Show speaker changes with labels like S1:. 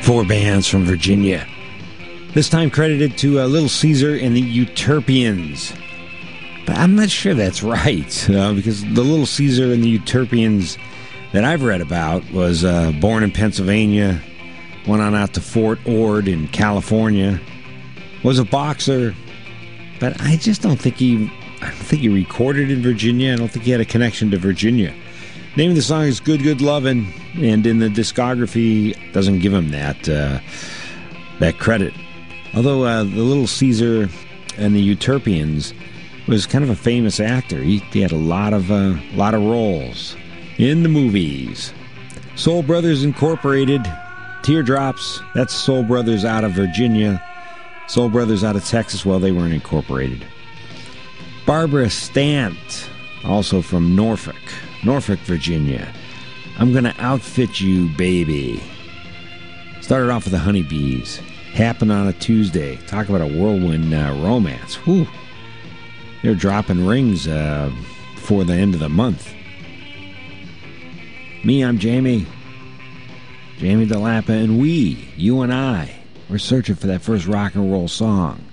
S1: Four bands from Virginia. This time credited to Little Caesar and the Euterpians. But I'm not sure that's right, because the Little Caesar and the Euterpians that I've read about was born in Pennsylvania, went on out to Fort Ord in California, was a boxer, but I just don't think he recorded in Virginia. I don't think he had a connection to Virginia. Name of the song is Good Good Lovin', and in the discography doesn't give him that credit. Although the Little Caesar and the Euterpians was kind of a famous actor. He had a lot of roles in the movies. Soul Brothers Incorporated, Teardrops. That's Soul Brothers out of Virginia. Soul Brothers out of Texas. Well, they weren't incorporated. Barbara Stant, also from Norfolk, Virginia. I'm Gonna Outfit You, Baby. Started off with the Honeybees. Happened on a Tuesday. Talk about a whirlwind romance. Whew. They're dropping rings before the end of the month. Me, I'm Jamie. Jamie DeLappa, and you and I, we're searching for that first rock and roll song.